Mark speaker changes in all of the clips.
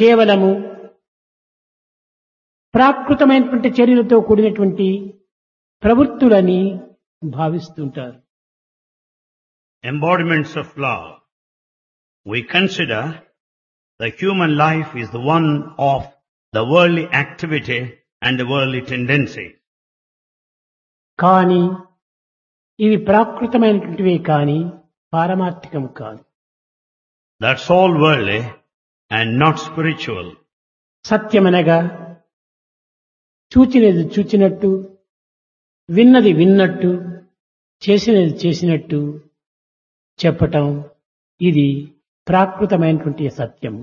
Speaker 1: కేవలము ప్రాకృతమైనటువంటి చర్యలతో కూడినటువంటి ప్రవృత్తులని భావిస్తుంటారు.
Speaker 2: Embodiments of love. We consider the human life is the one of the worldly activity and the worldly tendency.
Speaker 1: కానీ ఇవి ప్రాకృతమైనటువంటివే కానీ పారమార్థికం కాదు.
Speaker 2: That's all worldly and not spiritual.
Speaker 1: సత్యమనగా చూచినది చూచినట్టు, విన్నది విన్నట్టు, చేసినది చేసినట్టు చెప్పటం ఇది ప్రాకృతమైనటువంటి సత్యం.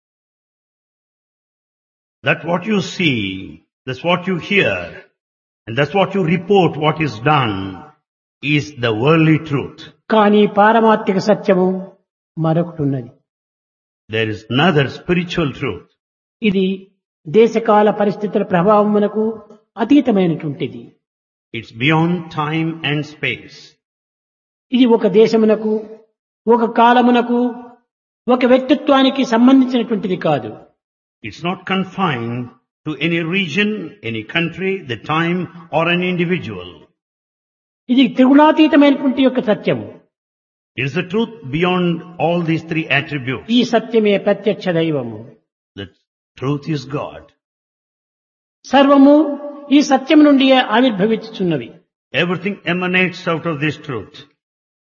Speaker 2: That what you see, that's what you hear, and that's what you report what is done is the worldly truth.
Speaker 1: కానీ పారమార్థిక సత్యము మరొకటి ఉన్నది.
Speaker 2: There is another spiritual truth.
Speaker 1: ఇది దేశకాల పరిస్థితుల ప్రభావమునకు అతీతమైనటువంటిది.
Speaker 2: It's beyond time and space.
Speaker 1: ఇది ఒక దేశమునకు, ఒక కాలమునకు, ఒక వ్యక్తిత్వానికి సంబంధించినటువంటిది కాదు.
Speaker 2: It's not confined to any region, any country, the time or an individual.
Speaker 1: ఇది త్రిగుణాతీతమైనటువంటి యొక్క సత్యము.
Speaker 2: It is the truth beyond all these three attributes.
Speaker 1: ఈ సత్యమే ప్రత్యక్ష దైవము.
Speaker 2: The truth is God.
Speaker 1: సర్వము ఈ సత్యం నుండి ఆవిర్భవించుచున్నవి.
Speaker 2: Everything emanates out of this truth.